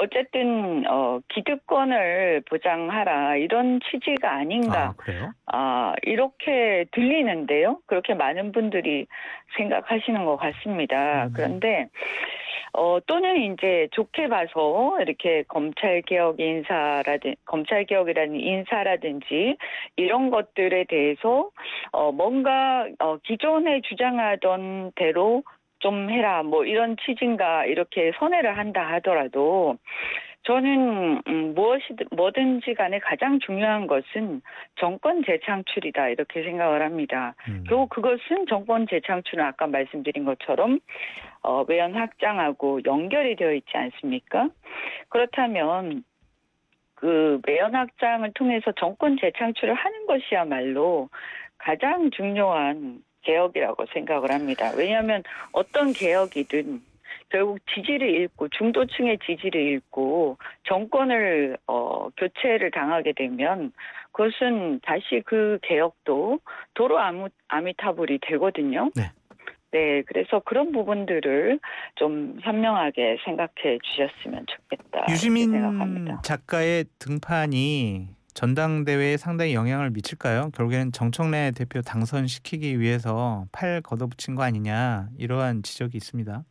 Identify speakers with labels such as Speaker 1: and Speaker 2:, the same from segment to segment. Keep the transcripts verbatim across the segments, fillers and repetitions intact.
Speaker 1: 어쨌든 어 기득권을 보장하라 이런 취지가
Speaker 2: 아
Speaker 1: 아닌가
Speaker 2: 그래요?
Speaker 1: 아 이렇게 들리는데요. 그렇게 많은 분들이 생각하시는 것 같습니다.
Speaker 2: 음.
Speaker 1: 그런데 어 또는 인제 좋게 봐서 이렇게 검찰 개혁 인사라든 검찰 개혁이라는 인사라든지 이런 것들에 대해서 어 뭔가 어 기존에 주장하던 대로 좀 해라 뭐 이런 취지인가 이렇게 선회를 한다 하더라도 저는 음 무엇이든 뭐든지 간에 가장 중요한 것은 정권 재창출이다 이렇게 생각을 합니다.
Speaker 2: 음.
Speaker 1: 결국 그것은 정권 재창출은 아까 말씀드린 것처럼 어 외연 확장하고 연결이 되어 있지 않습니까? 그렇다면 그 외연 확장을 통해서 정권 재창출을 하는 것이야말로 가장 중요한 개혁이라고 생각을 합니다. 왜냐하면 어떤 개혁이든 결국 지지를 잃고 중도층의 지지를 잃고 정권을 어 교체를 당하게 되면 그것은 다시 그 개혁도 도로 아무 아미타불이 되거든요.
Speaker 2: 네.
Speaker 1: 네. 그래서 그런 부분들을 좀 현명하게 생각해 주셨으면 좋겠다 이렇게
Speaker 2: 유시민
Speaker 1: 생각합니다.
Speaker 2: 작가의 등판이 전당대회에 상당히 영향을 미칠까요? 결국에는 정청래 대표 당선시키기 위해서 팔 걷어붙인 거 아니냐 이러한 지적이 있습니다.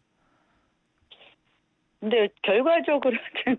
Speaker 1: 근데 결과적으로는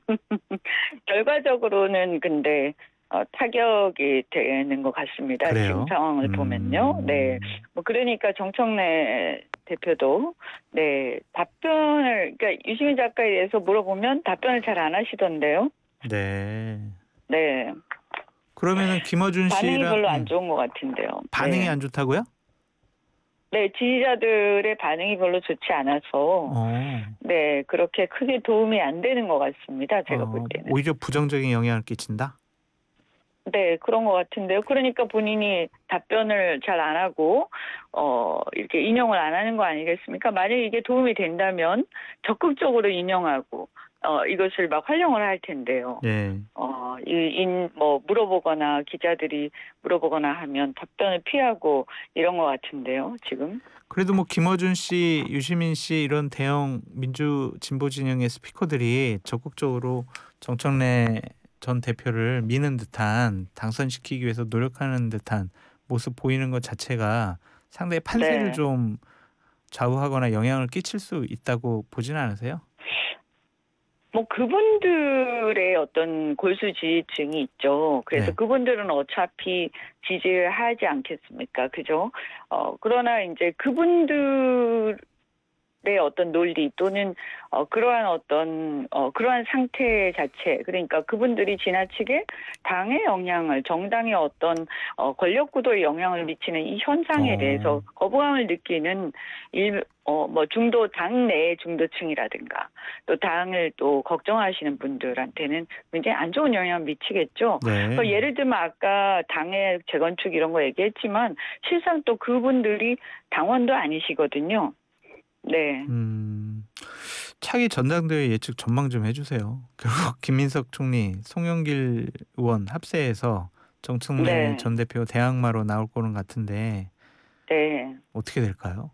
Speaker 1: 결과적으로는 근데 어 타격이 되는 것 같습니다. 지금
Speaker 2: 그래요?
Speaker 1: 상황을 보면요. 네.
Speaker 2: 음.
Speaker 1: 뭐 그러니까 정청래 대표도 네 답변을 그러니까 유시민 작가에 대해서 물어보면 답변을 잘 안 하시던데요.
Speaker 2: 네.
Speaker 1: 네.
Speaker 2: 그러면은 김어준
Speaker 1: 반응이
Speaker 2: 씨랑
Speaker 1: 별로 안
Speaker 2: 음.
Speaker 1: 좋은 것 같은데요.
Speaker 2: 반응이
Speaker 1: 네.
Speaker 2: 안 좋다고요?
Speaker 1: 네. 지지자들의 반응이 별로 좋지 않아서
Speaker 2: 어.
Speaker 1: 네 그렇게 크게 도움이 안 되는 것 같습니다, 제가 볼
Speaker 2: 어
Speaker 1: 때는.
Speaker 2: 오히려 부정적인 영향을 끼친다?
Speaker 1: 네. 그런 것 같은데요. 그러니까 본인이 답변을 잘 안 하고 어 이렇게 인용을 안 하는 거 아니겠습니까? 만약에 이게 도움이 된다면 적극적으로 인용하고 어 이것을 막 활용을 할 텐데요.
Speaker 2: 네.
Speaker 1: 어 이 인 뭐 물어보거나 기자들이 물어보거나 하면 답변을 피하고 이런 것 같은데요, 지금.
Speaker 2: 그래도 뭐 김어준 씨, 유시민 씨 이런 대형 민주 진보 진영의 스피커들이 적극적으로 정청래 전 대표를 미는 듯한 당선시키기 위해서 노력하는 듯한 모습 보이는 것 자체가 상당히 판세를
Speaker 1: 네.
Speaker 2: 좀 좌우하거나 영향을 끼칠 수 있다고 보지는 않으세요?
Speaker 1: 뭐 그분들의 어떤 골수 지지층이 있죠. 그래서
Speaker 2: 네.
Speaker 1: 그분들은 어차피 지지를 하지 않겠습니까? 그죠? 어 그러나 인제 그분들의 어떤 논리 또는 어 그러한 어떤 어 그러한 상태 자체 그러니까 그분들이 지나치게 당에 영향을 정당의 어떤 어 권력 구도에 영향을 미치는 이 현상에 대해서
Speaker 2: 어.
Speaker 1: 거부감을 느끼는 일 어 뭐 중도 당내의 중도층이라든가 또 당을 또 걱정하시는 분들한테는 굉장히 안 좋은 영향을 미치겠죠. 그
Speaker 2: 네.
Speaker 1: 예를 들면 아까 당의 재건축 이런 거 얘기했지만 실상 또 그분들이 당원도 아니시거든요. 네.
Speaker 2: 음. 차기 전당대회 예측 전망 좀 해 주세요. 결국 김민석 총리, 송영길 의원 합세해서 정청래
Speaker 1: 네.
Speaker 2: 전 대표 대항마로 나올 거는 같은데
Speaker 1: 네.
Speaker 2: 어떻게 될까요?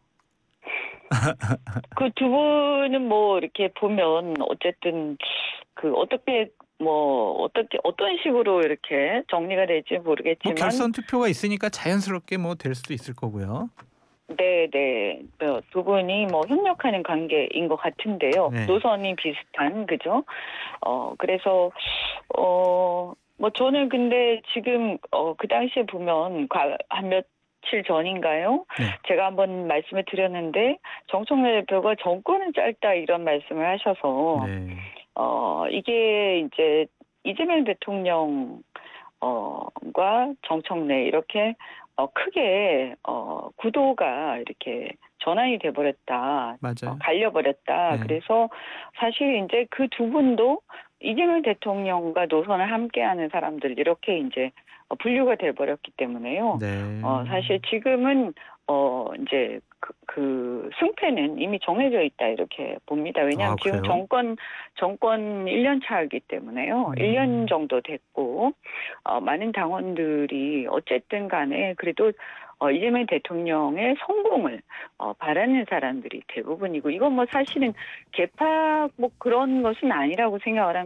Speaker 1: 그 두 분은 뭐 이렇게 보면 어쨌든 그 어떻게 뭐 어떻게 어떤 식으로 이렇게 정리가 될지
Speaker 2: 뭐
Speaker 1: 모르겠지만
Speaker 2: 결선 투표가 있으니까 자연스럽게 뭐 될 수도 있을 거고요.
Speaker 1: 네네. 어 두 분이 뭐 협력하는 관계인 것 같은데요.
Speaker 2: 네.
Speaker 1: 노선이 비슷한 그죠? 어 그래서 어 뭐 저는 근데 지금 어 그 당시에 보면 과 한 며칠 전인가요?
Speaker 2: 네.
Speaker 1: 제가 한번 말씀을 드렸는데 정청래 대표가 "정권은 짧다." 이런 말씀을 하셔서
Speaker 2: 네.
Speaker 1: 어 이게 인제 이재명 대통령 어 과 정청래 이렇게 어 크게 어 구도가 이렇게 전환이 돼 버렸다. 어
Speaker 2: 맞아요.
Speaker 1: 갈려 버렸다.
Speaker 2: 네.
Speaker 1: 그래서 사실 인제 그 두 분도 이재명 대통령과 노선을 함께하는 사람들 이렇게 인제 어 분류가 돼 버렸기 때문에요. 어
Speaker 2: 네.
Speaker 1: 사실 지금은 어 인제 그 그 승패는 이미 정해져 있다 이렇게 봅니다.
Speaker 2: 아
Speaker 1: 왜냐하면 지금
Speaker 2: 그래요?
Speaker 1: 정권 정권 일 년 차이기 때문에요. 일 년
Speaker 2: 음.
Speaker 1: 정도 됐고 어 많은 당원들이 어쨌든 간에 그래도 어 이재명 대통령의 성공을 어 바라는 사람들이 대부분이고 이건 뭐 사실은 개파 뭐 그런 것은 아니라고 생각을 합니다.